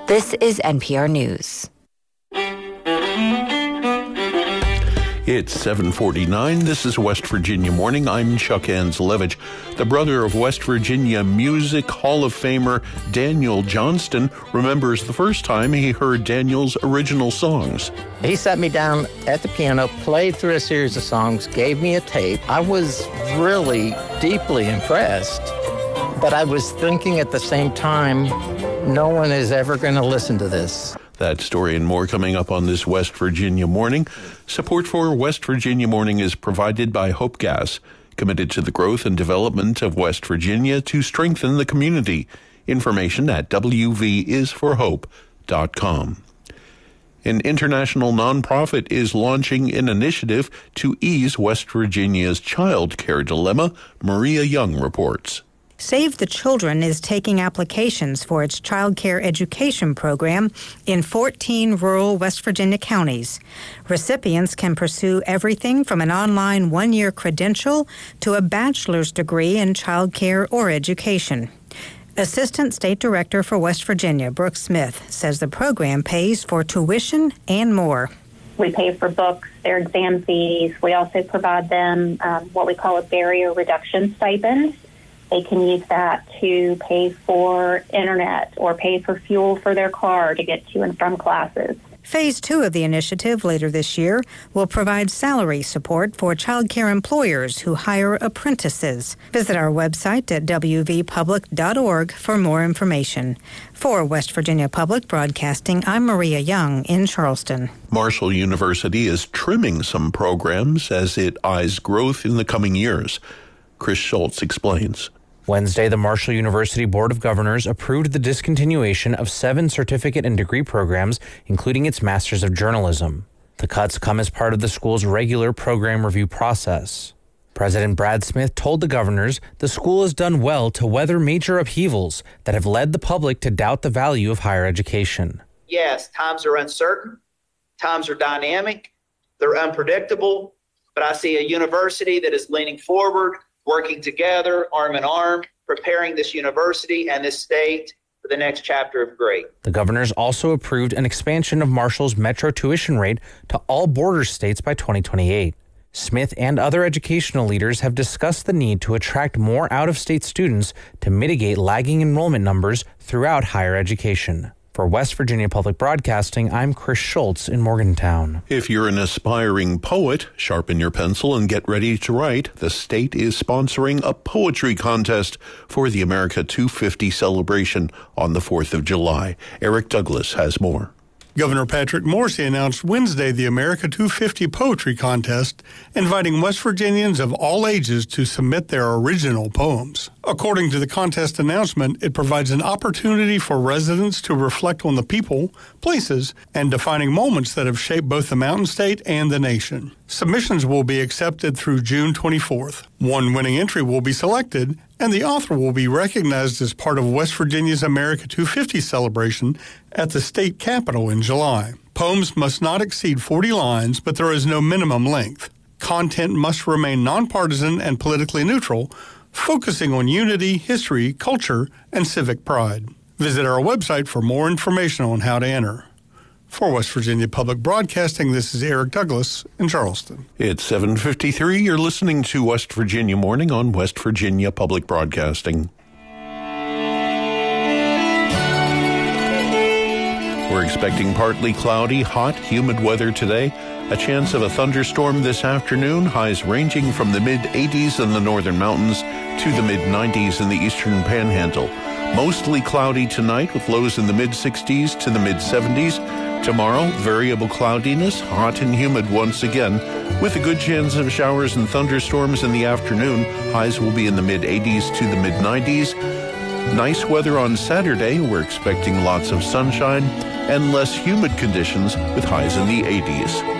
This is NPR News. It's 7:49. This is West Virginia Morning. I'm Chuck Anzelevich. The brother of West Virginia Music Hall of Famer Daniel Johnston remembers the first time he heard Daniel's original songs. He sat me down at the piano, played through a series of songs, gave me a tape. I was really deeply impressed, but I was thinking at the same time, no one is ever going to listen to this. That story and more coming up on this West Virginia Morning. Support for West Virginia Morning is provided by Hope Gas, committed to the growth and development of West Virginia to strengthen the community. Information at wvisforhope.com. An international nonprofit is launching an initiative to ease West Virginia's child care dilemma, Maria Young reports. Save the Children is taking applications for its child care education program in 14 rural West Virginia counties. Recipients can pursue everything from an online one-year credential to a bachelor's degree in child care or education. Assistant State Director for West Virginia, Brooke Smith, says the program pays for tuition and more. We pay for books, their exam fees. We also provide them what we call a barrier reduction stipend. They can use that to pay for internet or pay for fuel for their car to get to and from classes. Phase 2 of the initiative later this year will provide salary support for child care employers who hire apprentices. Visit our website at wvpublic.org for more information. For West Virginia Public Broadcasting, I'm Maria Young in Charleston. Marshall University is trimming some programs as it eyes growth in the coming years. Chris Schultz explains. Wednesday, the Marshall University Board of Governors approved the discontinuation of 7 certificate and degree programs, including its Masters of Journalism. The cuts come as part of the school's regular program review process. President Brad Smith told the governors the school has done well to weather major upheavals that have led the public to doubt the value of higher education. Yes, times are uncertain, times are dynamic, they're unpredictable, but I see a university that is leaning forward, working together, arm in arm, preparing this university and this state for the next chapter of great. The governors also approved an expansion of Marshall's metro tuition rate to all border states by 2028. Smith and other educational leaders have discussed the need to attract more out-of-state students to mitigate lagging enrollment numbers throughout higher education. For West Virginia Public Broadcasting, I'm Chris Schultz in Morgantown. If you're an aspiring poet, sharpen your pencil and get ready to write. The state is sponsoring a poetry contest for the America 250 celebration on the 4th of July. Eric Douglas has more. Governor Patrick Morrisey announced Wednesday the America 250 Poetry Contest, inviting West Virginians of all ages to submit their original poems. According to the contest announcement, it provides an opportunity for residents to reflect on the people, places, and defining moments that have shaped both the Mountain State and the nation. Submissions will be accepted through June 24th. One winning entry will be selected, and the author will be recognized as part of West Virginia's America 250 celebration at the state capitol in July. Poems must not exceed 40 lines, but there is no minimum length. Content must remain nonpartisan and politically neutral, focusing on unity, history, culture, and civic pride. Visit our website for more information on how to enter. For West Virginia Public Broadcasting, this is Eric Douglas in Charleston. It's 7:53. You're listening to West Virginia Morning on West Virginia Public Broadcasting. We're expecting partly cloudy, hot, humid weather today. A chance of a thunderstorm this afternoon, highs ranging from the mid-80s in the northern mountains to the mid-90s in the eastern panhandle. Mostly cloudy tonight with lows in the mid-60s to the mid-70s. Tomorrow, variable cloudiness, hot and humid once again, with a good chance of showers and thunderstorms in the afternoon. Highs will be in the mid-80s to the mid-90s. Nice weather on Saturday. We're expecting lots of sunshine and less humid conditions with highs in the 80s.